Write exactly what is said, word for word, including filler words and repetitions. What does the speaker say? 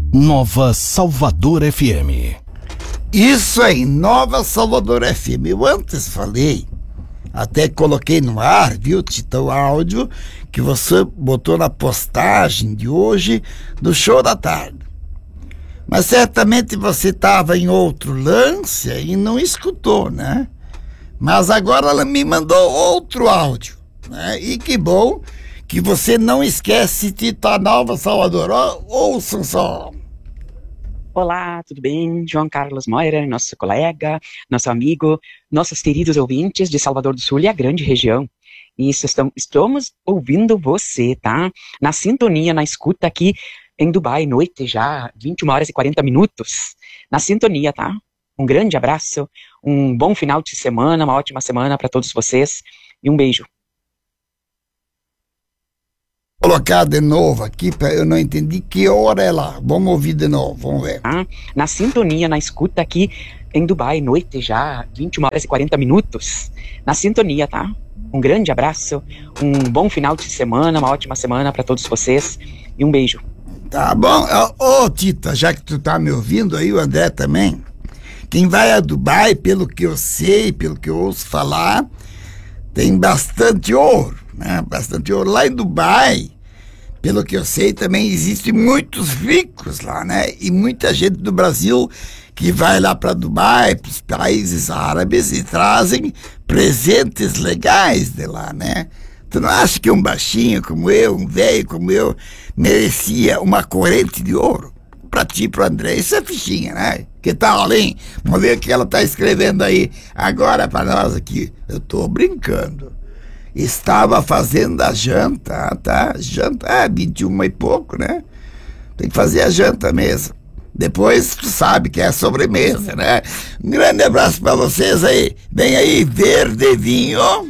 Nova Salvador F M. Isso aí, Nova Salvador F M. Eu antes falei, até coloquei no ar, viu, Tita, o áudio que você botou na postagem de hoje do Show da Tarde. Mas certamente você estava em outro lance e não escutou, né? Mas agora ela me mandou outro áudio, né? E que bom que você não esquece, Tita, Nova Salvador. Ouçam só. Olá, tudo bem? João Carlos Moira, nosso colega, nosso amigo, nossos queridos ouvintes de Salvador do Sul e a grande região. Isso, estamos ouvindo você, tá? Na sintonia, na escuta aqui em Dubai, noite já, vinte e uma horas e quarenta minutos. Na sintonia, tá? Um grande abraço, um bom final de semana, uma ótima semana para todos vocês e um beijo. Colocar de novo aqui, eu não entendi que hora é lá. Vamos ouvir de novo, vamos ver. Ah, na sintonia, na escuta aqui em Dubai, noite já, vinte e uma horas e quarenta minutos. Na sintonia, tá? Um grande abraço, um bom final de semana, uma ótima semana para todos vocês e um beijo. Tá bom. Ô, oh, Tita, já que tu tá me ouvindo aí, o André também, quem vai a Dubai, pelo que eu sei, pelo que eu ouço falar, tem bastante ouro, né? Bastante ouro. Lá em Dubai, pelo que eu sei, também existem muitos ricos lá, né? E muita gente do Brasil que vai lá para Dubai, para os países árabes, e trazem presentes legais de lá, né? Tu não acha que um baixinho como eu, um velho como eu, merecia uma corrente de ouro? Pra ti, pro André, isso é fichinha, né? Que tal, Aline? Vamos ver o que ela tá escrevendo aí agora pra nós aqui. Eu tô brincando. Estava fazendo a janta, tá? Janta, é, vinte e uma e pouco, né? Tem que fazer a janta mesmo. Depois tu sabe que é a sobremesa, né? Um grande abraço pra vocês aí. Vem aí, Verde Vinho.